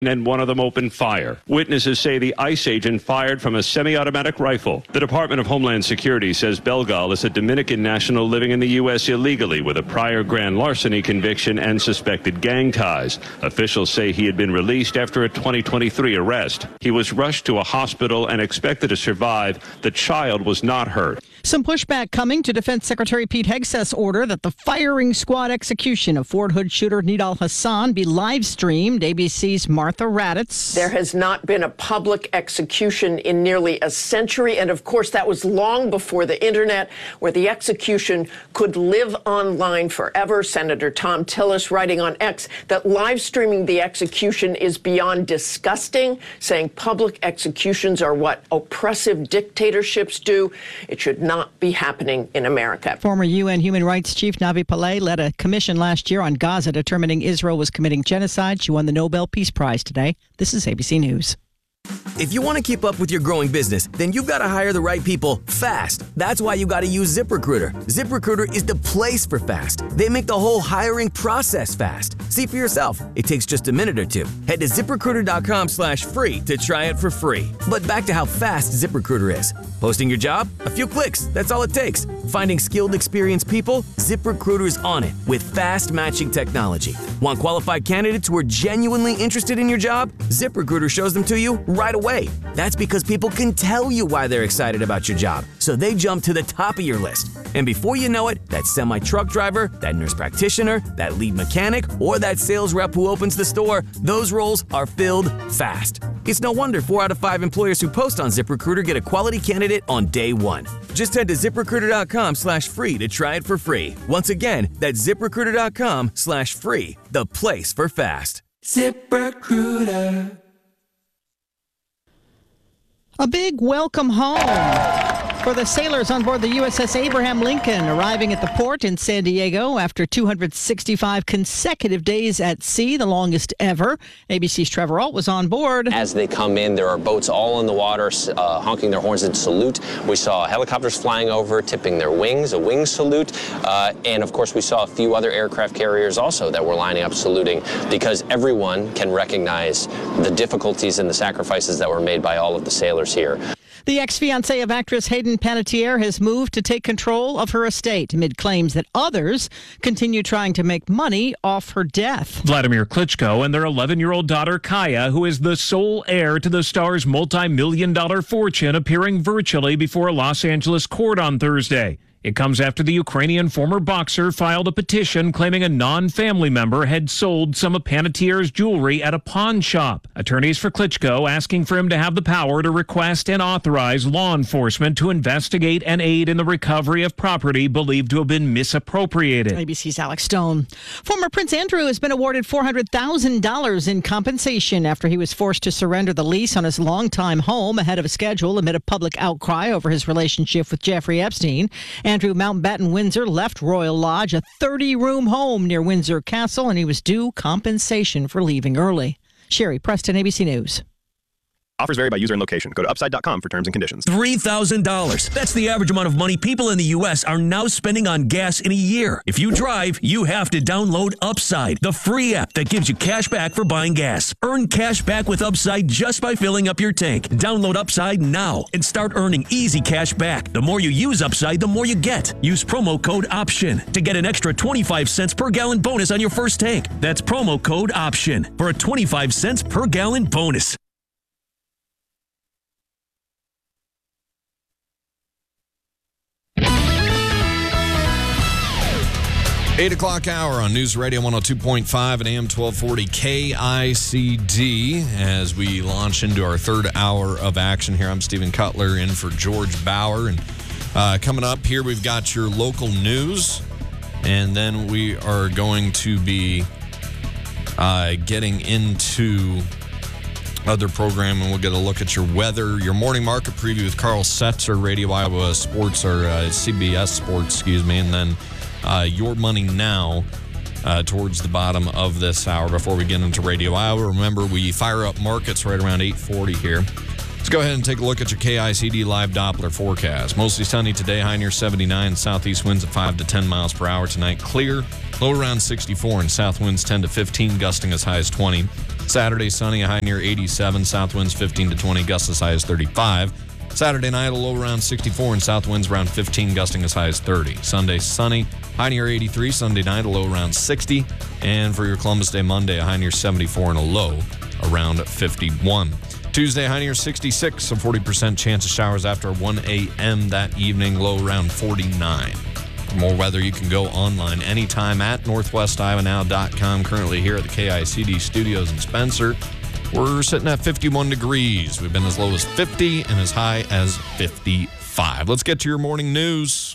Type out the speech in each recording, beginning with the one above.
and one of them opened fire. Witnesses say the ICE agent fired from a semi-automatic rifle. The Department of Homeland Security says Belgal is a Dominican national living in the U.S. illegally with a prior grand larceny conviction and suspected gang ties. Officials say he had been released after a 2023 arrest. He was rushed to a hospital and expected to survive. The child was not hurt. Some pushback coming to Defense Secretary Pete Hegseth's order that the firing squad execution of Fort Hood shooter Nidal Hasan be live-streamed. ABC's Martha Raddatz. There has not been a public execution in nearly a century, and of course that was long before the internet, where the execution could live online forever. Senator Thom Tillis writing on X that live streaming the execution is beyond disgusting, saying public executions are what oppressive dictatorships do. It should not be happening in America. Former UN Human Rights Chief Navi Pillay led a commission last year on Gaza determining Israel was committing genocide. She won the Nobel Peace Prize today. This is ABC News. If you want to keep up with your growing business, then you've got to hire the right people fast. That's why you got to use ZipRecruiter. ZipRecruiter is the place for fast. They make the whole hiring process fast. See for yourself. It takes just a minute or two. Head to ZipRecruiter.com/free to try it for free. But back to how fast ZipRecruiter is. Posting your job? A few clicks. That's all it takes. Finding skilled, experienced people? ZipRecruiter is on it with fast matching technology. Want qualified candidates who are genuinely interested in your job? ZipRecruiter shows them to you right away. That's because people can tell you why they're excited about your job, so they jump to the top of your list. And before you know it, that semi-truck driver, that nurse practitioner, that lead mechanic, or that sales rep who opens the store, those roles are filled fast. It's no wonder 4 out of 5 employers who post on ZipRecruiter get a quality candidate on day one. Just head to ZipRecruiter.com/free to try it for free. Once again, that's ZipRecruiter.com/free, the place for fast. ZipRecruiter. A big welcome home for the sailors on board the USS Abraham Lincoln, arriving at the port in San Diego after 265 consecutive days at sea, the longest ever. ABC's Trevor Ault was on board. As they come in, there are boats all in the water, honking their horns in salute. We saw helicopters flying over, tipping their wings, a wing salute. And of course, we saw a few other aircraft carriers also that were lining up saluting, because everyone can recognize the difficulties and the sacrifices that were made by all of the sailors here. The ex-fiancé of actress Hayden Panettiere has moved to take control of her estate amid claims that others continue trying to make money off her death. Vladimir Klitschko and their 11-year-old daughter Kaya, who is the sole heir to the star's multi-million-dollar fortune, appearing virtually before a Los Angeles court on Thursday. It comes after the Ukrainian former boxer filed a petition claiming a non-family member had sold some of Panettiere's jewelry at a pawn shop. Attorneys for Klitschko asking for him to have the power to request and authorize law enforcement to investigate and aid in the recovery of property believed to have been misappropriated. ABC's Alex Stone. Former Prince Andrew has been awarded $400,000 in compensation after he was forced to surrender the lease on his longtime home ahead of schedule amid a public outcry over his relationship with Jeffrey Epstein. Andrew Mountbatten Windsor left Royal Lodge, a 30-room home near Windsor Castle, and he was due compensation for leaving early. Sherry Preston, ABC News. Offers vary by user and location. Go to upside.com for terms and conditions. $3,000. That's the average amount of money people in the U.S. are now spending on gas in a year. If you drive, you have to download Upside, the free app that gives you cash back for buying gas. Earn cash back with Upside just by filling up your tank. Download Upside now and start earning easy cash back. The more you use Upside, the more you get. Use promo code OPTION to get an extra 25 cents per gallon bonus on your first tank. That's promo code OPTION for a 25 cents per gallon bonus. 8 o'clock hour on News Radio 102.5 and AM 1240 KICD. As we launch into our third hour of action here, I'm Stephen Cutler in for George Bauer. And coming up here, we've got your local news. And then we are going to be getting into other programming. We'll get a look at your weather, your morning market preview with Carl Setzer, Radio Iowa Sports, or CBS Sports, and then Your Money Now towards the bottom of this hour before we get into Radio Iowa. Remember, we fire up markets right around 8:40 here. It's Go ahead and take a look at your KICD live Doppler forecast. Mostly sunny today, high near 79. Southeast winds at 5 to 10 miles per hour tonight. Clear, low around 64, and south winds 10 to 15, gusting as high as 20. Saturday, sunny, a high near 87. South winds 15 to 20, gusts as high as 35. Saturday night, a low around 64, and south winds around 15, gusting as high as 30. Sunday, sunny, high near 83. Sunday night, a low around 60. And for your Columbus Day Monday, a high near 74 and a low around 51. Tuesday, high near 66, a 40% chance of showers after 1 a.m. that evening, low around 49. For more weather, you can go online anytime at northwestiowa.com. Currently here at the KICD studios in Spencer, we're sitting at 51 degrees. We've been as low as 50 and as high as 55. Let's get to your morning news.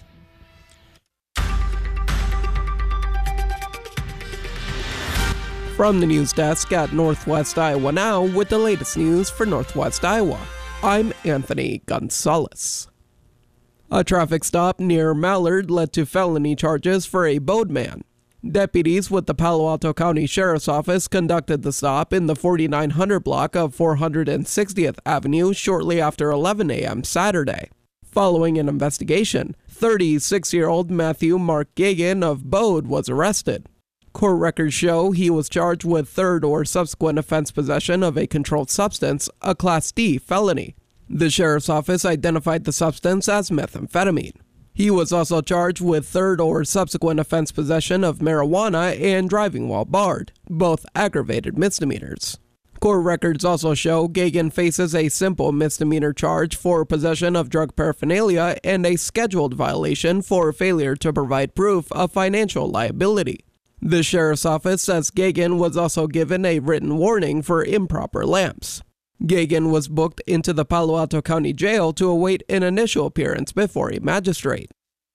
From the news desk at Northwest Iowa Now with the latest news for Northwest Iowa. I'm Anthony Gonzalez. A traffic stop near Mallard led to felony charges for a boatman. Deputies with the Palo Alto County Sheriff's Office conducted the stop in the 4900 block of 460th Avenue shortly after 11 a.m. Saturday. Following an investigation, 36-year-old Matthew Mark Gagan of Bode was arrested. Court records show he was charged with third or subsequent offense possession of a controlled substance, a Class D felony. The sheriff's office identified the substance as methamphetamine. He was also charged with third or subsequent offense possession of marijuana and driving while barred, both aggravated misdemeanors. Court records also show Gagan faces a simple misdemeanor charge for possession of drug paraphernalia and a scheduled violation for failure to provide proof of financial liability. The sheriff's office says Gagan was also given a written warning for improper lamps. Gagan was booked into the Palo Alto County Jail to await an initial appearance before a magistrate.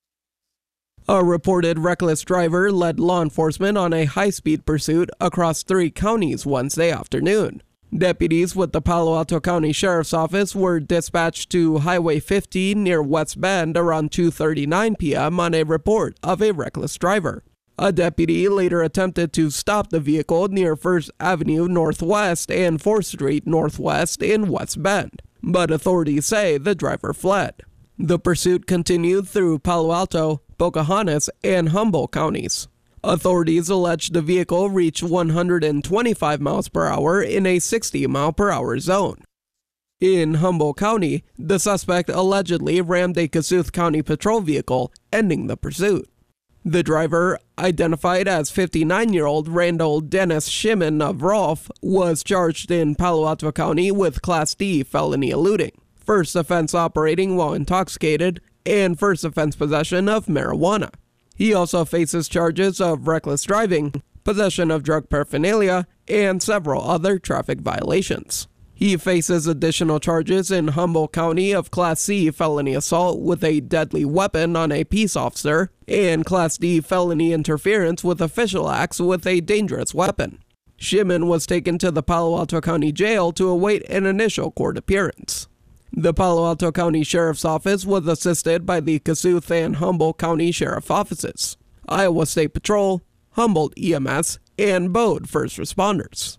A reported reckless driver led law enforcement on a high-speed pursuit across 3 counties Wednesday afternoon. Deputies with the Palo Alto County Sheriff's Office were dispatched to Highway 50 near West Bend around 2:39 p.m. on a report of a reckless driver. A deputy later attempted to stop the vehicle near 1st Avenue Northwest and 4th Street Northwest in West Bend, but authorities say the driver fled. The pursuit continued through Palo Alto, Pocahontas, and Humboldt counties. Authorities allege the vehicle reached 125 miles per hour in a 60 mile per hour zone. In Humboldt County, the suspect allegedly rammed a Kossuth County patrol vehicle, ending the pursuit. The driver, identified as 59-year-old Randall Dennis Shimon of Rolfe, was charged in Palo Alto County with Class D felony eluding, first offense operating while intoxicated, and first offense possession of marijuana. He also faces charges of reckless driving, possession of drug paraphernalia, and several other traffic violations. He faces additional charges in Humboldt County of Class C felony assault with a deadly weapon on a peace officer and Class D felony interference with official acts with a dangerous weapon. Shimon was taken to the Palo Alto County Jail to await an initial court appearance. The Palo Alto County Sheriff's Office was assisted by the Kossuth and Humboldt County Sheriff Offices, Iowa State Patrol, Humboldt EMS, and Bode First Responders.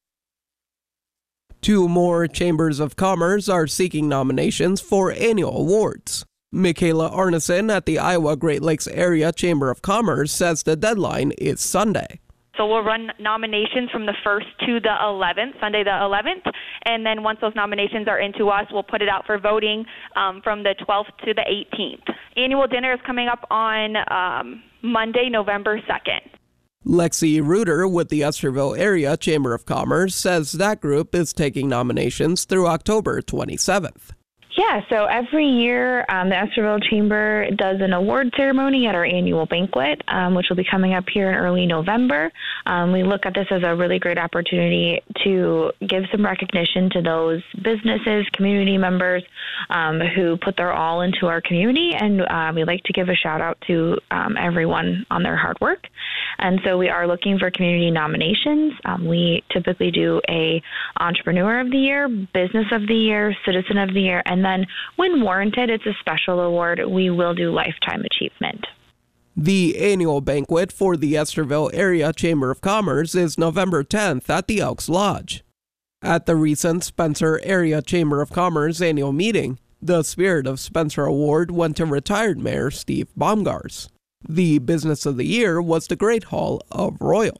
2 more chambers of commerce are seeking nominations for annual awards. Michaela Arneson at the Iowa Great Lakes Area Chamber of Commerce says the deadline is Sunday. So we'll run nominations from the 1st to the 11th, Sunday the 11th, and then once those nominations are into us, we'll put it out for voting from the 12th to the 18th. Annual dinner is coming up on Monday, November 2nd. Lexi Reuter with the Estherville Area Chamber of Commerce says that group is taking nominations through October 27th. Yeah, so every year the Estherville Chamber does an award ceremony at our annual banquet, which will be coming up here in early November. We look at this as a really great opportunity to give some recognition to those businesses, community members who put their all into our community, and we like to give a shout out to everyone on their hard work. And so we are looking for community nominations. We typically do a Entrepreneur of the Year, Business of the Year, Citizen of the Year, and then when warranted, it's a special award. We will do Lifetime Achievement. The annual banquet for the Estherville Area Chamber of Commerce is November 10th at the Elks Lodge. At the recent Spencer Area Chamber of Commerce annual meeting, the Spirit of Spencer Award went to retired Mayor Steve Baumgars. The Business of the Year was the Great Hall of Royal.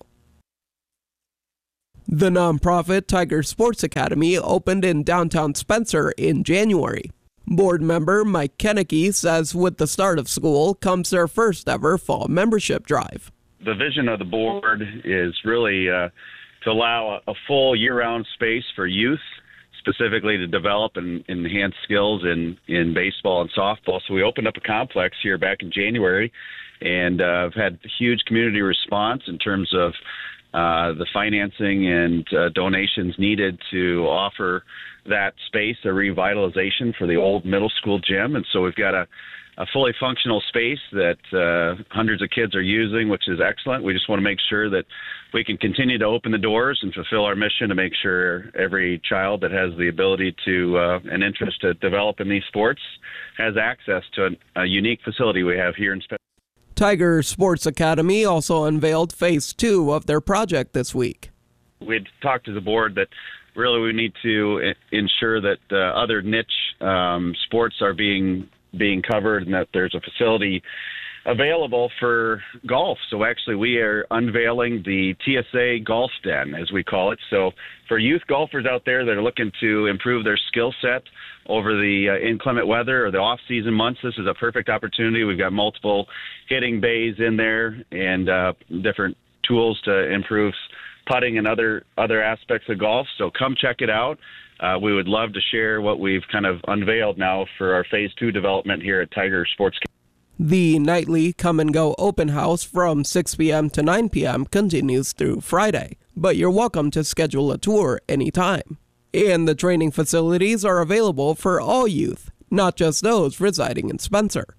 The nonprofit Tiger Sports Academy opened in downtown Spencer in January. Board member Mike Kennecke says with the start of school comes their first ever fall membership drive. The vision of the board is really to allow a full year-round space for youth, specifically to develop and enhance skills in baseball and softball. So we opened up a complex here back in January, and I've had huge community response in terms of the financing and donations needed to offer that space a revitalization for the old middle school gym. And so we've got a fully functional space that hundreds of kids are using, which is excellent. We just want to make sure that we can continue to open the doors and fulfill our mission to make sure every child that has the ability to an interest to develop in these sports has access to a unique facility we have here in Spencer. Tiger Sports Academy also unveiled Phase 2 of their project this week. We had talked to the board that really we need to ensure that other niche sports are being covered and that there's a facility available for golf. So actually we are unveiling the TSA Golf Den, as we call it. So for youth golfers out there that are looking to improve their skill set over the inclement weather or the off-season months, this is a perfect opportunity. We've got multiple hitting bays in there and different tools to improve putting and other aspects of golf. So come check it out. We would love to share what we've kind of unveiled now for our Phase 2 development here at Tiger Sports. The nightly Come and Go open house from 6 p.m. to 9 p.m. continues through Friday, but you're welcome to schedule a tour anytime. And the training facilities are available for all youth, not just those residing in Spencer.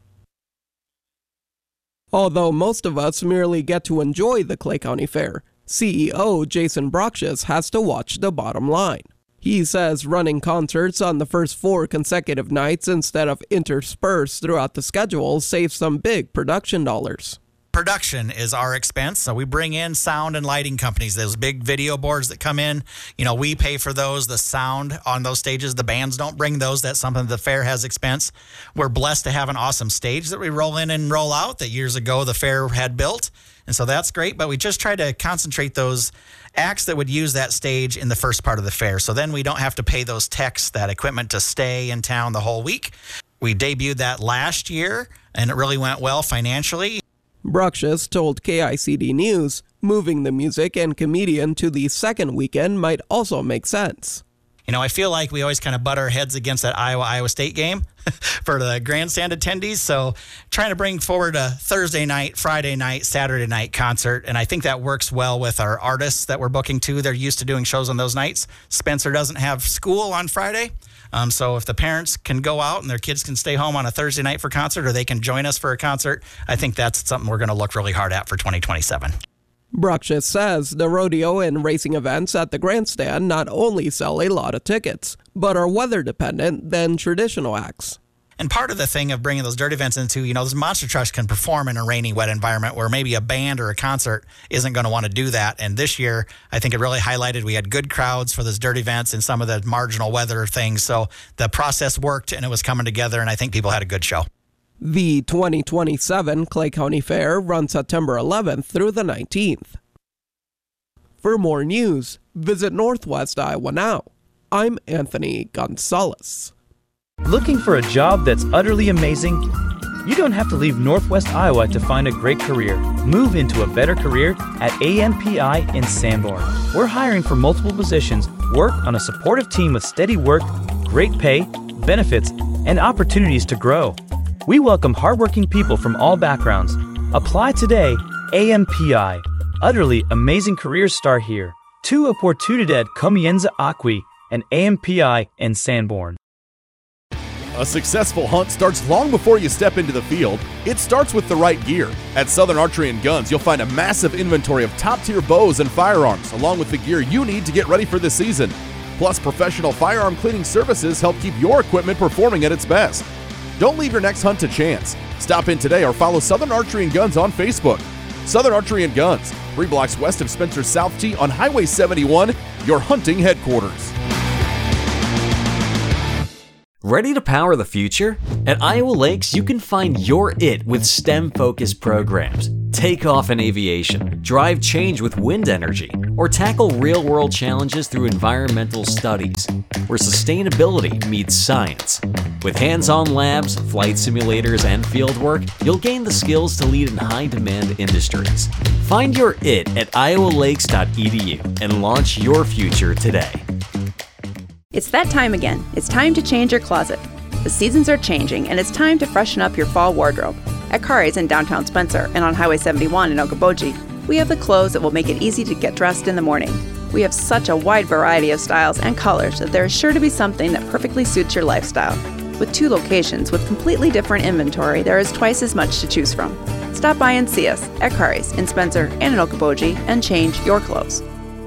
Although most of us merely get to enjoy the Clay County Fair, CEO Jason Brockshus has to watch the bottom line. He says running concerts on the first 4 consecutive nights instead of interspersed throughout the schedule saves some big production dollars. Production is our expense, so we bring in sound and lighting companies. Those big video boards that come in, we pay for those. The sound on those stages, the bands don't bring those. That's something the fair has expense. We're blessed to have an awesome stage that we roll in and roll out that years ago the fair had built. And so that's great, but we just try to concentrate those acts that would use that stage in the first part of the fair. So then we don't have to pay those techs that equipment to stay in town the whole week. We debuted that last year, and it really went well financially. Brockshus told KICD News moving the music and comedian to the second weekend might also make sense. I feel like we always kind of butt our heads against that Iowa State game for the grandstand attendees. So trying to bring forward a Thursday night, Friday night, Saturday night concert. And I think that works well with our artists that we're booking too. They're used to doing shows on those nights. Spencer doesn't have school on Friday. So if the parents can go out and their kids can stay home on a Thursday night for concert, or they can join us for a concert, I think that's something we're going to look really hard at for 2027. Brockshus says the rodeo and racing events at the grandstand not only sell a lot of tickets, but are weather dependent than traditional acts. And part of the thing of bringing those dirt events into, those monster trucks can perform in a rainy, wet environment where maybe a band or a concert isn't going to want to do that. And this year, I think it really highlighted we had good crowds for those dirt events and some of the marginal weather things. So the process worked and it was coming together, and I think people had a good show. The 2027 Clay County Fair runs September 11th through the 19th. For more news, visit Northwest Iowa Now. I'm Anthony Gonzalez. Looking for a job that's utterly amazing? You don't have to leave Northwest Iowa to find a great career. Move into a better career at AMPI in Sanborn. We're hiring for multiple positions, work on a supportive team with steady work, great pay, benefits, and opportunities to grow. We welcome hardworking people from all backgrounds. Apply today. AMPI. Utterly amazing careers start here. Tu oportunidad comienza aquí, and AMPI in Sanborn. A successful hunt starts long before you step into the field. It starts with the right gear. At Southern Archery and Guns, you'll find a massive inventory of top-tier bows and firearms, along with the gear you need to get ready for the season. Plus, professional firearm cleaning services help keep your equipment performing at its best. Don't leave your next hunt to chance. Stop in today or follow Southern Archery and Guns on Facebook. Southern Archery and Guns, 3 blocks west of Spencer South T on Highway 71, your hunting headquarters. Ready to power the future? At Iowa Lakes, you can find your it with STEM-focused programs. Take off in aviation, drive change with wind energy, or tackle real-world challenges through environmental studies, where sustainability meets science. With hands-on labs, flight simulators, and fieldwork, you'll gain the skills to lead in high-demand industries. Find your it at iowalakes.edu and launch your future today. It's that time again. It's time to change your closet. The seasons are changing, and it's time to freshen up your fall wardrobe. At Kari's in downtown Spencer and on Highway 71 in Okoboji, we have the clothes that will make it easy to get dressed in the morning. We have such a wide variety of styles and colors that there is sure to be something that perfectly suits your lifestyle. With 2 locations with completely different inventory, there is twice as much to choose from. Stop by and see us at Kari's in Spencer and in Okoboji and change your clothes.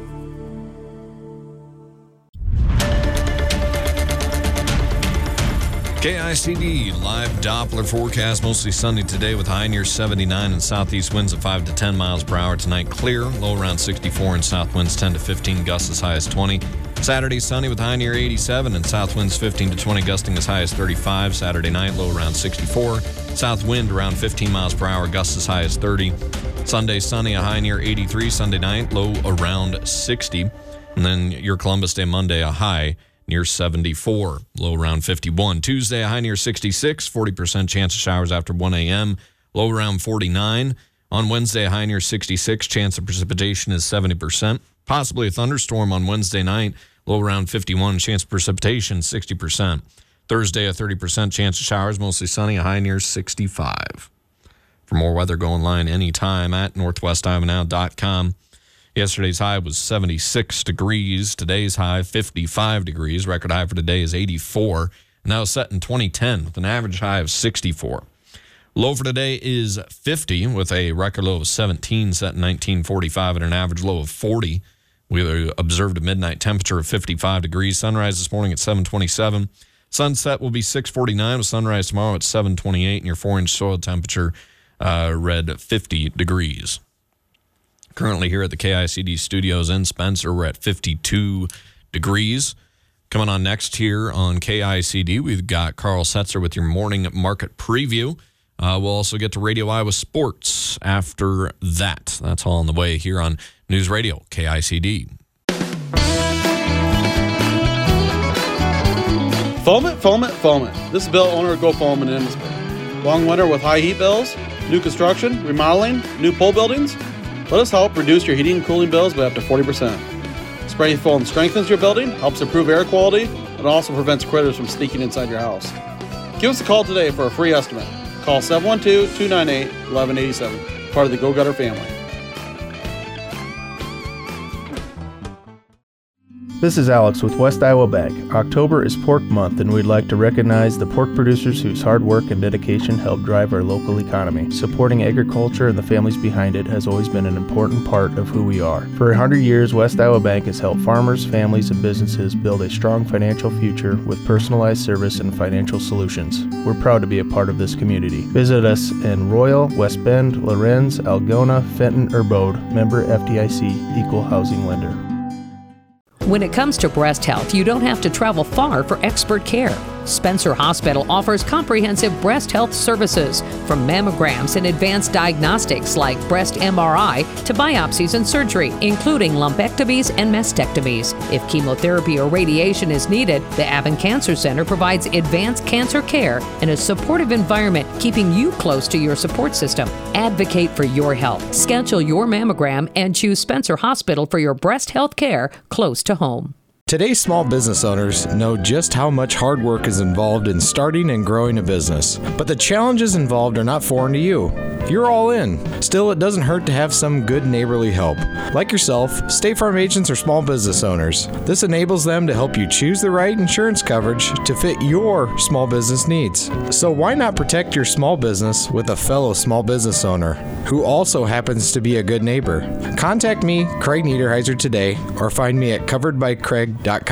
KICD live Doppler forecast, mostly sunny today with high near 79 and southeast winds at 5 to 10 miles per hour. Tonight clear, low around 64 and south winds 10 to 15, gusts as high as 20. Saturday sunny with high near 87 and south winds 15 to 20, gusting as high as 35. Saturday night low around 64, south wind around 15 miles per hour, gusts as high as 30. Sunday sunny, a high near 83. Sunday night low around 60. And then your Columbus Day Monday, a high near 74, low around 51. Tuesday, a high near 66, 40% chance of showers after 1 a.m., low around 49. On Wednesday, a high near 66, chance of precipitation is 70%. Possibly a thunderstorm on Wednesday night, low around 51, chance of precipitation 60%. Thursday, a 30% chance of showers, mostly sunny, a high near 65. For more weather, go online anytime at northwestiowanow.com. Yesterday's high was 76 degrees. Today's high, 55 degrees. Record high for today is 84. And that was set in 2010 with an average high of 64. Low for today is 50 with a record low of 17 set in 1945 and an average low of 40. We observed a midnight temperature of 55 degrees. Sunrise this morning at 7:27. Sunset will be 6:49 with sunrise tomorrow at 7:28. And your 4-inch soil temperature read 50 degrees. Currently here at the KICD studios in Spencer, we're at 52 degrees. Coming on next here on KICD, we've got Carl Setzer with your morning market preview. We'll also get to Radio Iowa Sports after that. That's all on the way here on News Radio, KICD. Foam it. This is Bill, owner of Go Foam in Emmitsburg. Long winter with high heat bills, new construction, remodeling, new pole buildings. Let us help reduce your heating and cooling bills by up to 40%. Spray foam strengthens your building, helps improve air quality, and also prevents critters from sneaking inside your house. Give us a call today for a free estimate. Call 712-298-1187, part of the Go Gutter family. This is Alex with West Iowa Bank. October is Pork Month, and we'd like to recognize the pork producers whose hard work and dedication help drive our local economy. Supporting agriculture and the families behind it has always been an important part of who we are. For 100 years, West Iowa Bank has helped farmers, families, and businesses build a strong financial future with personalized service and financial solutions. We're proud to be a part of this community. Visit us in Royal, West Bend, Lorenz, Algona, Fenton, or Bode. Member FDIC, Equal Housing Lender. When it comes to breast health, you don't have to travel far for expert care. Spencer Hospital offers comprehensive breast health services, from mammograms and advanced diagnostics like breast MRI to biopsies and surgery, including lumpectomies and mastectomies. If chemotherapy or radiation is needed, the Avon Cancer Center provides advanced cancer care and a supportive environment, keeping you close to your support system. Advocate for your health. Schedule your mammogram and choose Spencer Hospital for your breast health care close to home. Today's small business owners know just how much hard work is involved in starting and growing a business, but the challenges involved are not foreign to you. You're all in. Still, it doesn't hurt to have some good neighborly help. Like yourself, State Farm agents are small business owners. This enables them to help you choose the right insurance coverage to fit your small business needs. So why not protect your small business with a fellow small business owner who also happens to be a good neighbor? Contact me, Craig Niederheiser, today, or find me at coveredbycraig.com.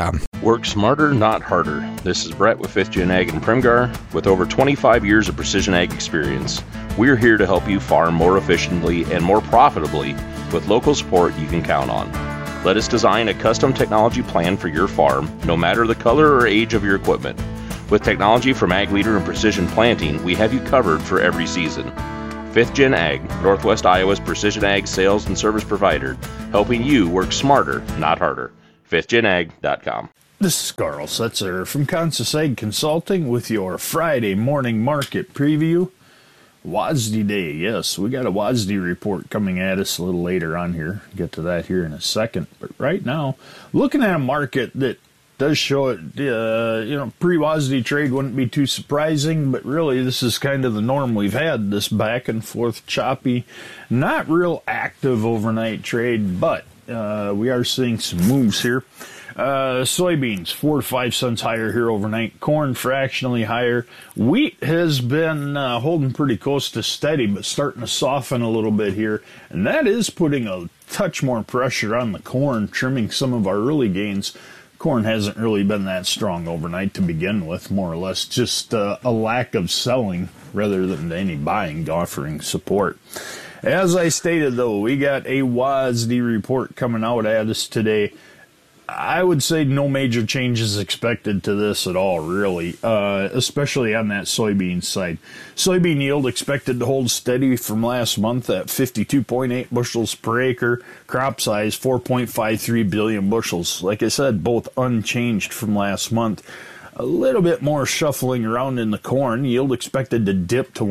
Work smarter, not harder. This is Brett with 5th Gen Ag in Primgar. With over 25 years of precision ag experience, we're here to help you farm more efficiently and more profitably with local support you can count on. Let us design a custom technology plan for your farm, no matter the color or age of your equipment. With technology from Ag Leader and Precision Planting, we have you covered for every season. 5th Gen Ag, Northwest Iowa's precision ag sales and service provider, helping you work smarter, not harder. 5thgenag.com. This is Carl Setzer from Kansas Ag Consulting with your Friday morning market preview. WASDE Day, yes, we got a WASDE report coming at us a little later on here. Get to that here in a second. But right now, looking at a market that does show it, pre-WASDE trade wouldn't be too surprising, but really this is kind of the norm we've had, this back and forth choppy, not real active overnight trade, but we are seeing some moves here. Soybeans, 4 to 5 cents higher here overnight. Corn, fractionally higher. Wheat has been holding pretty close to steady, but starting to soften a little bit here. And that is putting a touch more pressure on the corn, trimming some of our early gains. Corn hasn't really been that strong overnight to begin with, more or less. Just a lack of selling rather than any buying offering support. As I stated, though, we got a WASDE report coming out at us today. I would say no major changes expected to this at all, really, especially on that soybean side. Soybean yield expected to hold steady from last month at 52.8 bushels per acre. Crop size, 4.53 billion bushels. Like I said, both unchanged from last month. A little bit more shuffling around in the corn. Yield expected to dip to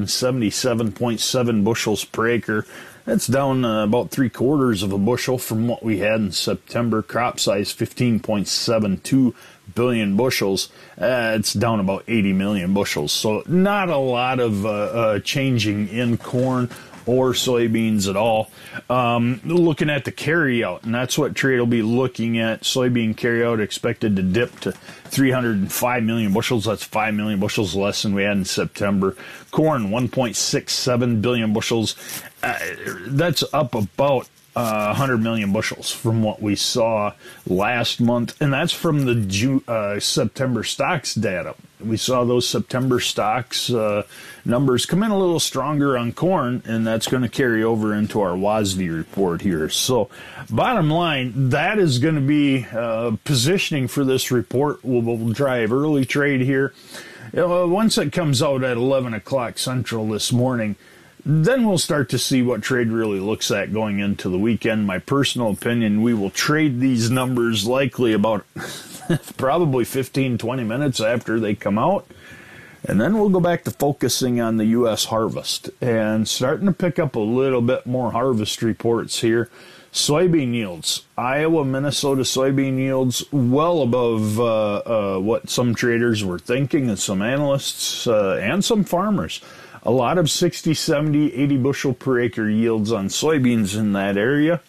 177.7 bushels per acre. That's down about 3/4 of a bushel from what we had in September. Crop size 15.72 billion bushels. It's down about 80 million bushels. So not a lot of changing in corn or soybeans at all. Looking at the carryout, and that's what trade will be looking at. Soybean carryout expected to dip to 305 million bushels. That's 5 million bushels less than we had in September. Corn, 1.67 billion bushels. That's up about 100 million bushels from what we saw last month, and that's from the September stocks data. We saw those September stocks numbers come in a little stronger on corn, and that's going to carry over into our WASDE report here. So bottom line, that is going to be positioning for this report. We'll drive early trade here. Once it comes out at 11 o'clock Central this morning, then we'll start to see what trade really looks at going into the weekend. My personal opinion, we will trade these numbers likely about probably 15-20 minutes after they come out. And then we'll go back to focusing on the U.S. harvest and starting to pick up a little bit more harvest reports here. Soybean yields. Iowa, Minnesota soybean yields well above what some traders were thinking and some analysts and some farmers. A lot of 60, 70, 80 bushel per acre yields on soybeans in that area.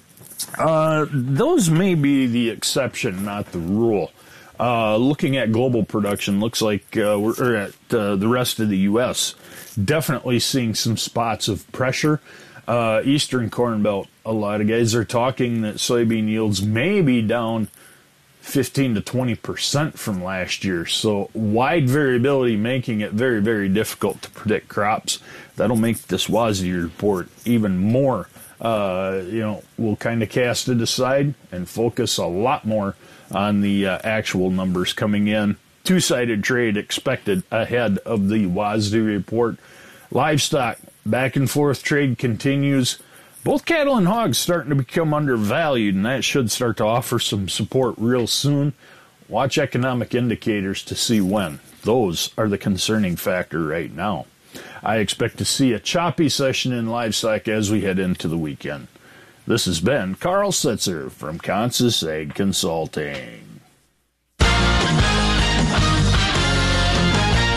Those may be the exception, not the rule. Looking at global production, looks like we're at the rest of the U.S. definitely seeing some spots of pressure. Eastern Corn Belt, a lot of guys are talking that soybean yields may be down 15 to 20% from last year. So wide variability, making it very, very difficult to predict crops. That'll make this WASDE report even more. We'll kind of cast it aside and focus a lot more on the actual numbers coming in. Two-sided trade expected ahead of the WASDE report. Livestock, back and forth trade continues. Both cattle and hogs starting to become undervalued, and that should start to offer some support real soon. Watch economic indicators to see when. Those are the concerning factor right now. I expect to see a choppy session in livestock as we head into the weekend. This has been Carl Setzer from Kansas Ag Consulting. This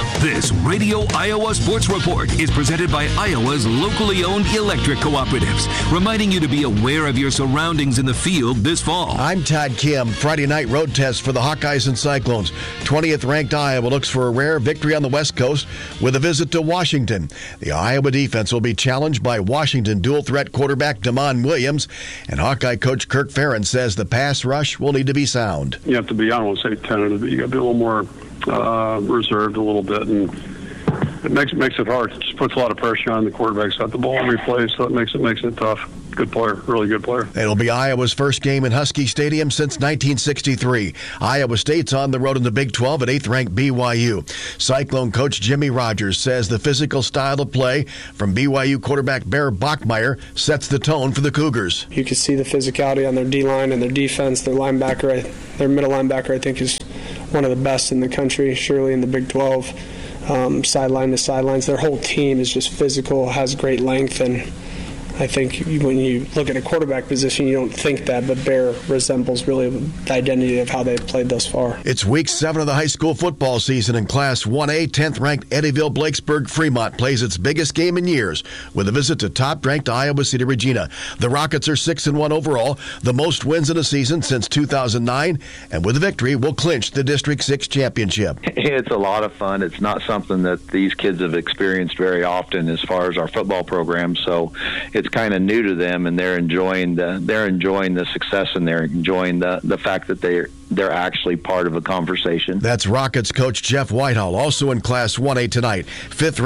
This Radio Iowa Sports Report is presented by Iowa's locally owned electric cooperatives, reminding you to be aware of your surroundings in the field this fall. I'm Todd Kim. Friday night road test for the Hawkeyes and Cyclones. 20th ranked Iowa looks for a rare victory on the West Coast with a visit to Washington. The Iowa defense will be challenged by Washington dual threat quarterback Damon Williams, and Hawkeye coach Kirk Ferentz says the pass rush will need to be sound. You have to be, I don't want to say tentative, but you got to be a little more reserved a little bit, and it makes it hard. It just puts a lot of pressure on the quarterback's got the ball every play, so it makes it tough. Good player, really good player. It'll be Iowa's first game in Husky Stadium since 1963. Iowa State's on the road in the Big 12 at 8th-ranked BYU. Cyclone coach Jimmy Rogers says the physical style of play from BYU quarterback Bear Bachmeier sets the tone for the Cougars. You can see the physicality on their D-line and their defense. Their linebacker, their middle linebacker, I think, is one of the best in the country, surely in the Big 12. Sideline to sidelines. Their whole team is just physical, has great length, and I think when you look at a quarterback position, you don't think that, but Bear resembles really the identity of how they've played thus far. It's week 7 of the high school football season in Class 1A. 10th-ranked Eddyville-Blakesburg Fremont plays its biggest game in years with a visit to top-ranked Iowa City Regina. The Rockets are 6-1 overall, the most wins in a season since 2009, and with a victory will clinch the District 6 championship. It's a lot of fun. It's not something that these kids have experienced very often as far as our football program, so it's kind of new to them, and they're enjoying the success, and they're enjoying the fact that they're actually part of a conversation. That's Rockets coach Jeff Whitehall, also in Class 1A tonight. 5th